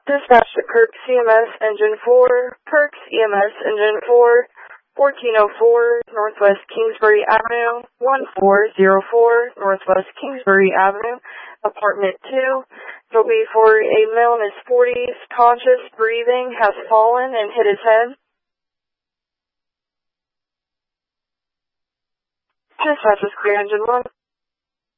Dispatch to Kirk EMS Engine 4, Kirk EMS Engine 4, 1404 Northwest Kingsbury Avenue, 1404 Northwest Kingsbury Avenue, Apartment 2. It'll be for a male in his 40s, conscious, breathing, has fallen and hit his head. Dispatch is clear, Engine 1.